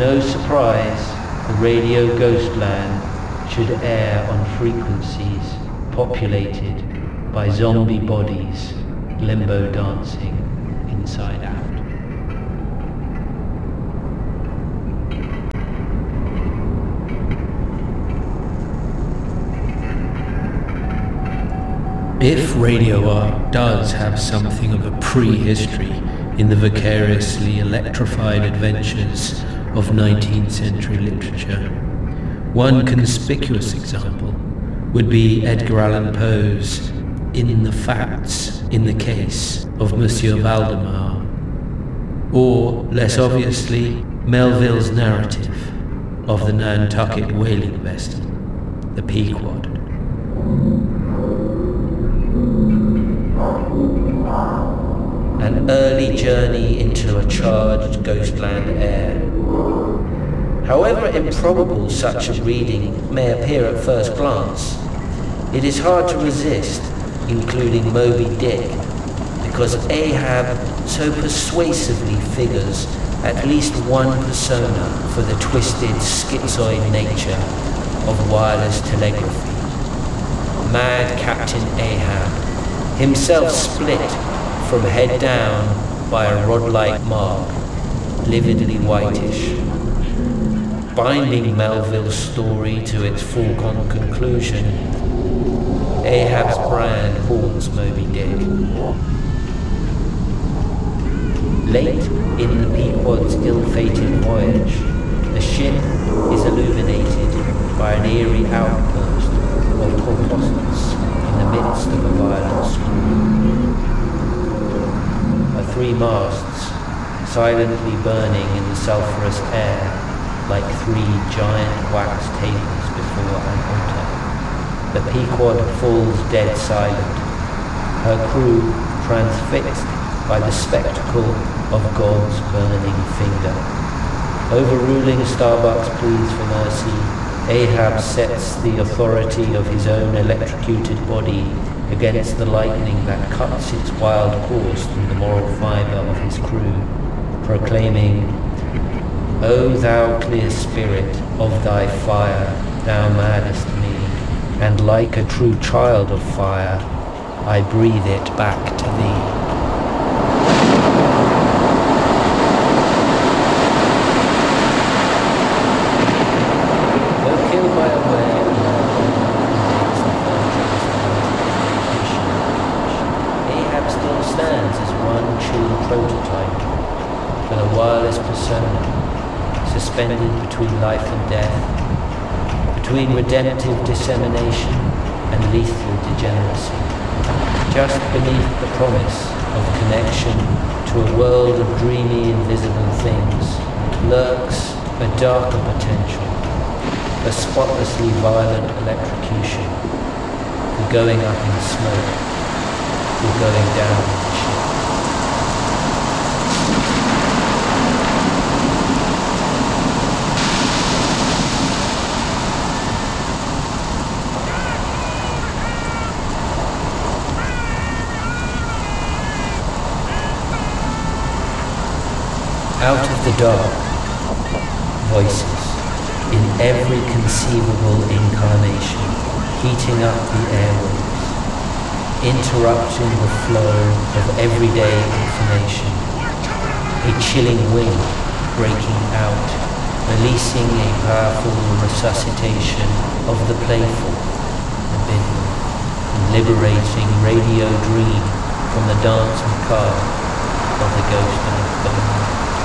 no surprise the radio Ghostland should air on frequencies populated by zombie bodies limbo dancing inside out. If Radio Art does have something of a prehistory in the vicariously electrified adventures of 19th century literature, one conspicuous example would be Edgar Allan Poe's In the Facts in the Case of Monsieur Valdemar, or, less obviously, Melville's narrative of the Nantucket whaling vessel, the Pequod. An early journey into a charged Ghostland air. However improbable such a reading may appear at first glance, it is hard to resist including Moby Dick, because Ahab so persuasively figures at least one persona for the twisted schizoid nature of wireless telegraphy. Mad Captain Ahab, himself split from head down by a rod-like mark, lividly whitish. Binding Melville's story to its foregone conclusion, Ahab's brand haunts Moby Dick. Late in the Pequod's ill-fated voyage, the ship is illuminated by an eerie outburst of corpuscles in the midst of a violent storm. Her three masts, silently burning in the sulphurous air like three giant wax tables before an altar. The Pequod falls dead silent, her crew transfixed by the spectacle of God's burning finger. Overruling Starbuck's pleas for mercy, Ahab sets the authority of his own electrocuted body against the lightning that cuts its wild course through the moral fibre of his crew, proclaiming, "O thou clear spirit of thy fire, thou maddest me, and like a true child of fire, I breathe it back to thee." Though killed by a whale, Ahab still stands as one true prototype for the wireless persona, suspended between life and death, between redemptive dissemination and lethal degeneracy. Just beneath the promise of connection to a world of dreamy invisible things lurks a darker potential, a spotlessly violent electrocution, for going up in smoke, or going down in the ship. Out of the dark, voices in every conceivable incarnation, heating up the airwaves, interrupting the flow of everyday information. A chilling wind breaking out, releasing a powerful resuscitation of the playful, the bidden, and liberating Radio Dream from the dance macabre of the ghost of bone.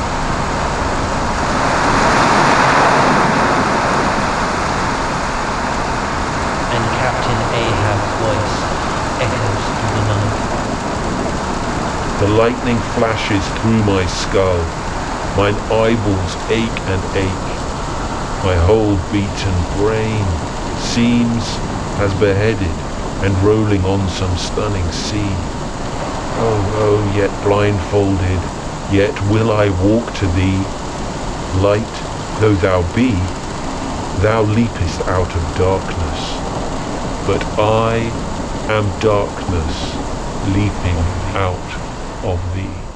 Ahab's voice echoes through the night. The lightning flashes through my skull. Mine eyeballs ache and ache. My whole beaten brain seems as beheaded and rolling on some stunning sea. Oh, yet blindfolded, yet will I walk to thee. Light though thou be, thou leapest out of darkness. But I am darkness leaping out of thee.